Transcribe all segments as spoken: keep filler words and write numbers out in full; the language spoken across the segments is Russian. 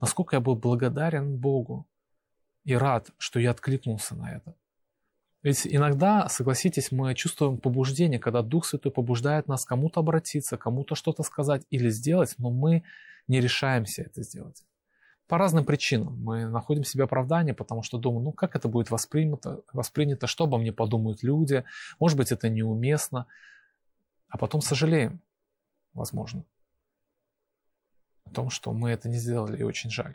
насколько я был благодарен Богу и рад, что я откликнулся на это. Ведь иногда, согласитесь, мы чувствуем побуждение, когда Дух Святой побуждает нас кому-то обратиться, кому-то что-то сказать или сделать, но мы не решаемся это сделать. По разным причинам. Мы находим в себе оправдание, потому что думаем, ну как это будет воспринято, воспринято, что обо мне подумают люди, может быть, это неуместно. А потом сожалеем, возможно, о том, что мы это не сделали, и очень жаль.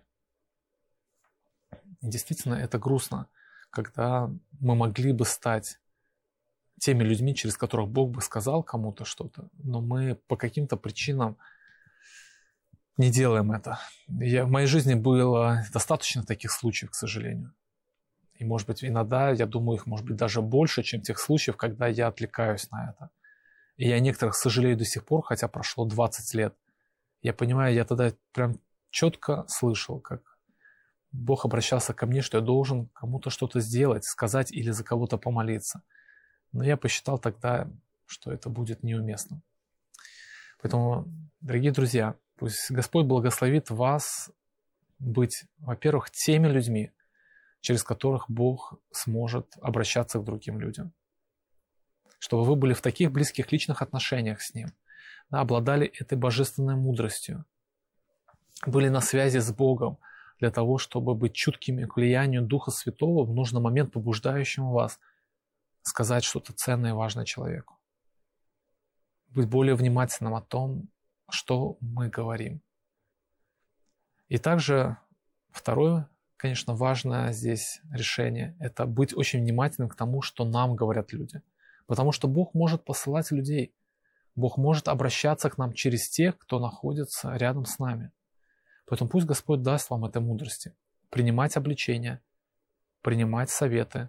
И действительно, это грустно, когда мы могли бы стать теми людьми, через которых Бог бы сказал кому-то что-то, но мы по каким-то причинам не делаем это. Я, в моей жизни было достаточно таких случаев, к сожалению. И, может быть, иногда, я думаю, их может быть даже больше, чем тех случаев, когда я отвлекаюсь на это. И я о некоторых сожалею до сих пор, хотя прошло двадцать лет. Я понимаю, я тогда прям четко слышал, как Бог обращался ко мне, что я должен кому-то что-то сделать, сказать или за кого-то помолиться. Но я посчитал тогда, что это будет неуместно. Поэтому, дорогие друзья, пусть Господь благословит вас быть, во-первых, теми людьми, через которых Бог сможет обращаться к другим людям. Чтобы вы были в таких близких личных отношениях с Ним, да, обладали этой божественной мудростью, были на связи с Богом, для того, чтобы быть чуткими к влиянию Духа Святого в нужный момент, побуждающему вас сказать что-то ценное и важное человеку. Быть более внимательным о том, что мы говорим. И также второе, конечно, важное здесь решение – это быть очень внимательным к тому, что нам говорят люди. Потому что Бог может посылать людей. Бог может обращаться к нам через тех, кто находится рядом с нами. Поэтому пусть Господь даст вам этой мудрости. Принимать обличения, принимать советы,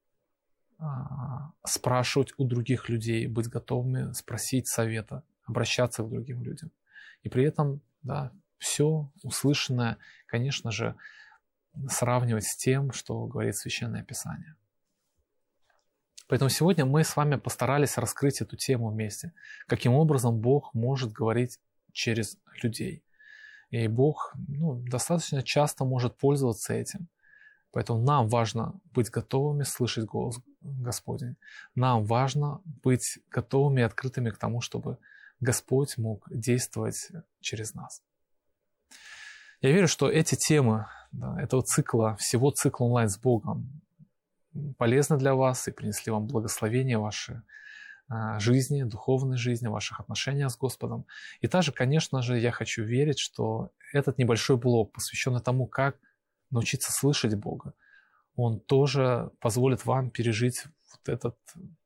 спрашивать у других людей, быть готовыми спросить совета, обращаться к другим людям. И при этом, да, все услышанное, конечно же, сравнивать с тем, что говорит Священное Писание. Поэтому сегодня мы с вами постарались раскрыть эту тему вместе. Каким образом Бог может говорить через людей. И Бог ну, достаточно часто может пользоваться этим. Поэтому нам важно быть готовыми слышать голос Господень. Нам важно быть готовыми и открытыми к тому, чтобы Господь мог действовать через нас. Я верю, что эти темы да, этого цикла, всего цикла онлайн с Богом полезны для вас и принесли вам благословение в вашей жизни, духовной жизни, в ваших отношениях с Господом. И также, конечно же, я хочу верить, что этот небольшой блог, посвященный тому, как научиться слышать Бога, он тоже позволит вам пережить вот этот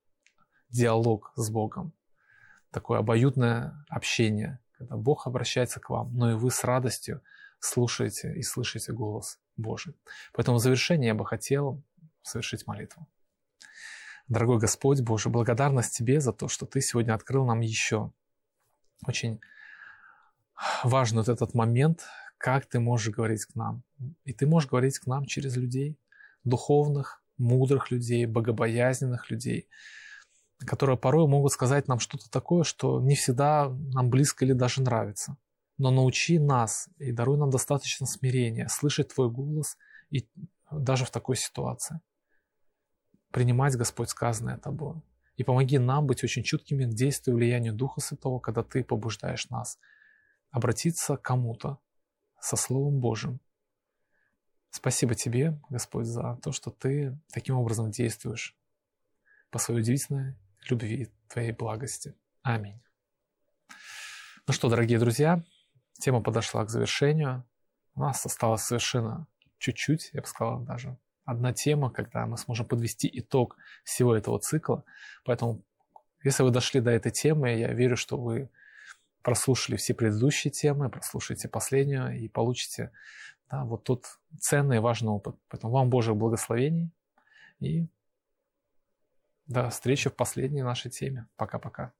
диалог с Богом. Такое обоюдное общение, когда Бог обращается к вам, но и вы с радостью слушаете и слышите голос Божий. Поэтому в завершение я бы хотел совершить молитву. Дорогой Господь Божий, благодарность Тебе за то, что Ты сегодня открыл нам еще очень важный вот этот момент, как Ты можешь говорить к нам. И Ты можешь говорить к нам через людей, духовных, мудрых людей, богобоязненных людей, которые порой могут сказать нам что-то такое, что не всегда нам близко или даже нравится. Но научи нас и даруй нам достаточно смирения, слышать Твой голос и даже в такой ситуации. Принимать, Господь, сказанное Тобой. И помоги нам быть очень чуткими к действию и влиянию Духа Святого, когда Ты побуждаешь нас обратиться к кому-то со Словом Божьим. Спасибо Тебе, Господь, за то, что Ты таким образом действуешь по своей удивительной любви, Твоей благости. Аминь. Ну что, дорогие друзья, тема подошла к завершению. У нас осталось совершенно чуть-чуть, я бы сказал, даже одна тема, когда мы сможем подвести итог всего этого цикла. Поэтому, если вы дошли до этой темы, я верю, что вы прослушали все предыдущие темы, прослушаете последнюю и получите да, вот тот ценный и важный опыт. Поэтому вам Божьих благословений и до встречи в последней нашей теме. Пока-пока.